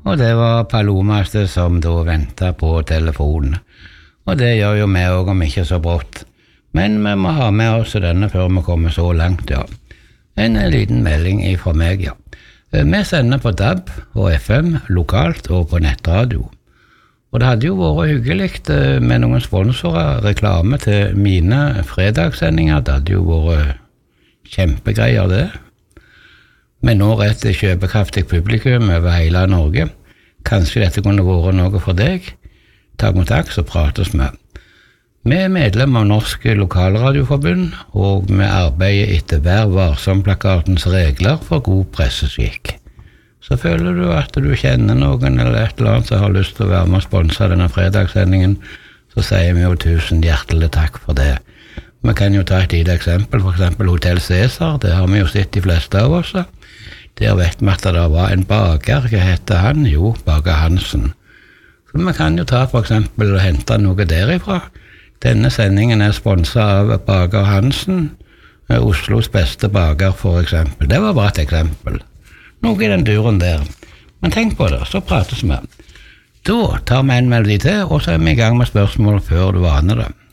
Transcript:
og det var Palomaste som da ventet på telefonen. Og det gjør jo vi også om ikke så brått. Men vi må ha med oss denne før vi kommer så langt, ja. En liten melding fra meg, ja. Vi sender på DAB og FM lokalt og på nettradio. Og det hadde jo vært hyggelig med noen sponsorer, reklame til mine fredagssendinger. Det hadde jo vært kjempegreier det. Men nå et kjøpekraftig publikum over hele Norge. Kanskje dette kunne vært noe for deg? Ta kontakt, så prates vi. Vi medlem av Norsk Lokalradioforbund, og vi arbeider etter Vær varsom-plakatens regler for god presseskikk. Så føler du at du kjenner noen eller et eller annet som har lyst til å være med og sponse denne fredagssendingen, så sier vi jo 1000 hjertelig takk for det. Vi kan jo ta et lite eksempel, for eksempel Hotel Cæsar, det har vi jo sett de fleste av oss. Der vet vi at det var en baker, hva heter han? Jo, Baker Hansen. Så vi kan jo ta for eksempel og hente noe derifra. Denne sendingen sponset av Baker Hansen, Oslos beste baker for eksempel. Det var bare et eksempel. Noe i den duren der. Men tenk på det, så prates vi. Da tar vi en melodi til, og så vi i gang med spørsmål før du aner det.